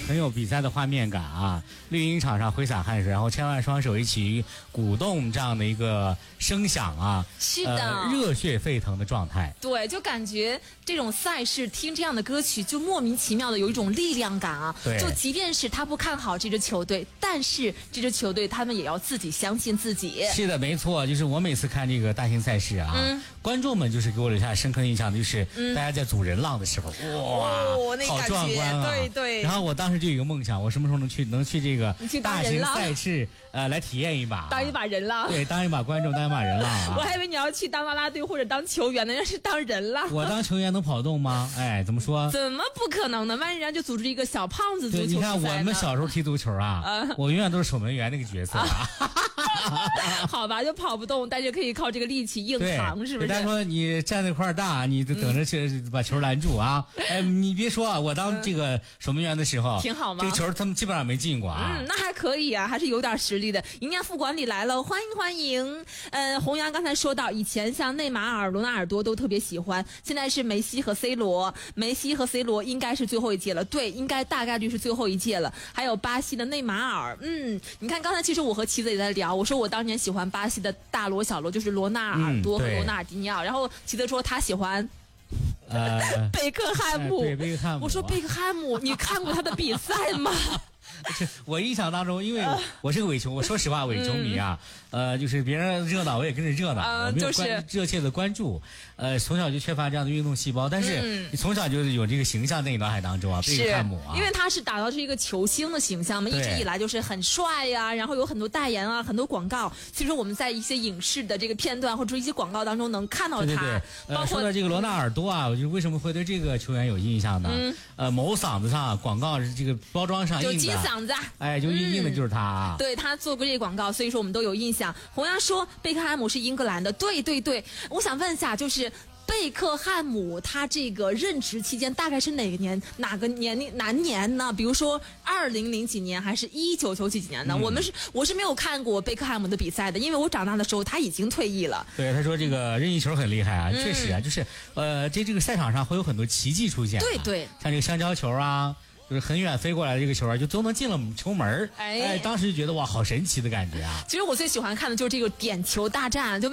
很有比赛的画面感啊！绿茵场上挥洒汗水，然后千万双手一起鼓动，这样的一个声响啊， 是的， 热血沸腾的状态。 对，就感觉这种赛事听这样的歌曲，就莫名其妙的有一种力量感啊。 对， 就即便是他不看好这支球队，但是这支球队他们也要自己相信自己。 是的，没错，就是我每次看这个大型赛事啊，观众们就是给我留下深刻印象的就是大家在组人浪的时候，哇， 那好壮观啊！ 对对。 然后我当时就有一个梦想，我什么时候能去这个大型赛事来体验一把， 当一把人浪。 对，当一把观众，当一把人浪啊！ 我还以为你要去当啦啦队或者当球员呢，要是当人浪。 我当球员能跑动吗？哎，怎么说？ 怎么不可能呢？万一人家就组织一个小胖子足球比赛呢？ 你看我们小时候踢足球啊，我永远都是守门员那个角色啊。 好吧，就跑不动，但是可以靠这个力气硬扛，是不是？ 他说你站那块大，你等着去把球拦住啊！哎，你别说啊，我当这个守门员的时候， 挺好吗？ 这个球他们基本上没进过啊。 那还可以啊，还是有点实力的。营养副管理来了，欢迎欢迎。弘扬刚才说到，以前像内马尔、罗纳尔多都特别喜欢，现在是梅西和 C 罗。梅西和 C 罗应该是最后一届了，对，应该大概率是最后一届了。还有巴西的内马尔，你看刚才其实我和齐子也在聊，我说我当年喜欢巴西的大罗小罗，就是罗纳尔多和罗纳尔迪尼奥，然后齐子说他喜欢贝克汉姆， 对，贝克汉姆。 我说贝克汉姆，你看过他的比赛吗？ 我印象当中，因为我是个伪球，我说实话伪球迷啊，就是别人热闹我也跟着热闹，我没有热切的关注，从小就缺乏这样的运动细胞，但是你从小就有这个形象在你脑海当中啊，贝克汉姆啊， 因为他是打造出一个球星的形象嘛，一直以来就是很帅呀，然后有很多代言啊，很多广告，其实我们在一些影视的这个片段或者一些广告当中能看到他。 对，包括说到这个罗纳尔多啊，我就为什么会对这个球员有印象呢？某嗓子上广告这个包装上印的。 金嗓子， 哎，就印的就是他啊。 对，他做过这个广告，所以说我们都有印象。弘扬说贝克汉姆是英格兰的，对对对。我想问一下，就是贝克汉姆他这个任职期间大概是哪个年龄哪年呢？比如说2000几年还是1997几年呢？我是没有看过贝克汉姆的比赛的，因为我长大的时候他已经退役了。 对，他说这个任意球很厉害啊，确实啊，就是这个赛场上会有很多奇迹出现。 对对， 像这个香蕉球啊。就是很远飞过来的这个球啊，就都能进了球门。哎，当时就觉得哇，好神奇的感觉啊！ 其实我最喜欢看的就是这个点球大战，就